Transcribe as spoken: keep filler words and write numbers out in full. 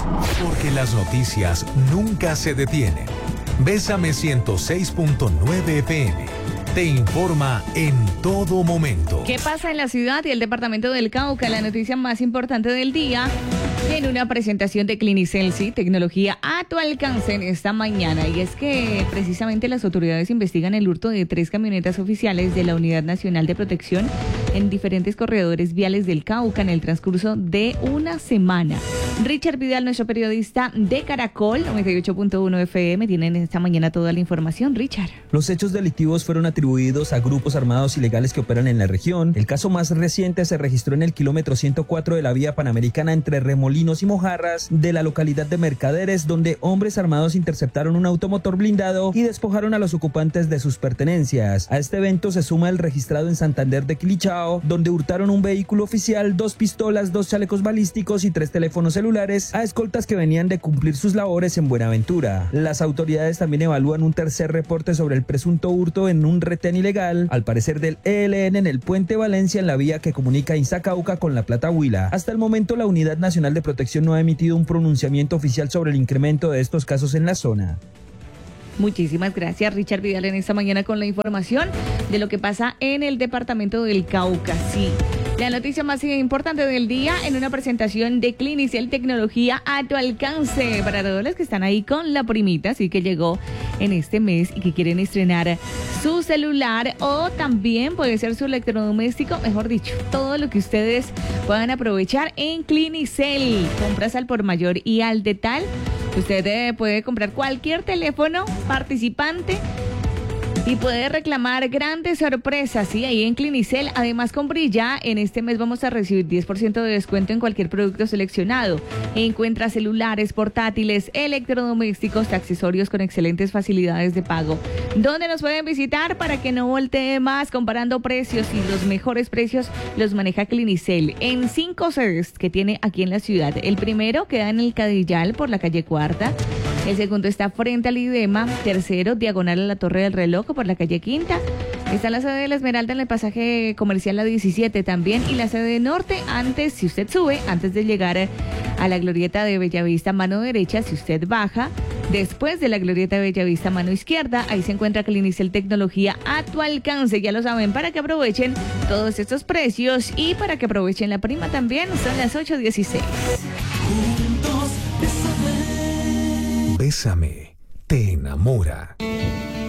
Porque las noticias nunca se detienen. Bésame ciento seis punto nueve F M. Te informa en todo momento. ¿Qué pasa en la ciudad y el departamento del Cauca? La noticia más importante del día en una presentación de Clinicelsi, tecnología a tu alcance en esta mañana. Y es que precisamente las autoridades investigan el hurto de tres camionetas oficiales de la Unidad Nacional de Protección en diferentes corredores viales del Cauca en el transcurso de una semana. Richard Vidal, nuestro periodista de Caracol, noventa y ocho punto uno F M, tienen esta mañana toda la información. Richard. Los hechos delictivos fueron atribuidos a grupos armados ilegales que operan en la región. El caso más reciente se registró en el kilómetro ciento cuatro de la vía panamericana entre Remolinos y Mojarras de la localidad de Mercaderes, donde hombres armados interceptaron un automotor blindado y despojaron a los ocupantes de sus pertenencias. A este evento se suma el registrado en Santander de Quilichao, donde hurtaron un vehículo oficial, dos pistolas, dos chalecos balísticos y tres teléfonos celulares a escoltas que venían de cumplir sus labores en Buenaventura. Las autoridades también evalúan un tercer reporte sobre el presunto hurto en un retén ilegal, al parecer del E L N, en el puente Valencia, en la vía que comunica Inzacauca con La Plata Huila. Hasta el momento, la Unidad Nacional de Protección no ha emitido un pronunciamiento oficial sobre el incremento de estos casos en la zona. Muchísimas gracias, Richard Vidal, en esta mañana con la información de lo que pasa en el departamento del Cauca. Sí, la noticia más importante del día en una presentación de Clinicel, tecnología a tu alcance para todos los que están ahí con la primita, así que llegó en este mes y que quieren estrenar su celular o también puede ser su electrodoméstico, mejor dicho, todo lo que ustedes puedan aprovechar en Clinicel. Compras al por mayor y al detal. Usted eh, puede comprar cualquier teléfono participante y puede reclamar grandes sorpresas, sí, ahí en Clinicel. Además, con Brilla, en este mes vamos a recibir diez por ciento de descuento en cualquier producto seleccionado. Encuentra celulares, portátiles, electrodomésticos, accesorios con excelentes facilidades de pago. ¿Dónde nos pueden visitar para que no voltee más comparando precios? Y los mejores precios los maneja Clinicel en cinco sedes que tiene aquí en la ciudad. El primero queda en el Cadillal por la calle Cuarta. El segundo está frente al IDEMA. Tercero, diagonal a la Torre del Reloj por la calle Quinta. Está la sede de la Esmeralda en el pasaje comercial La diecisiete también. Y la sede norte, antes, si usted sube, antes de llegar a la glorieta de Bellavista, mano derecha, si usted baja, después de la glorieta de Bellavista, mano izquierda, ahí se encuentra Clinicel, tecnología a tu alcance. Ya lo saben, para que aprovechen todos estos precios y para que aprovechen la prima también. Son las ocho dieciséis. Bésame, te enamora.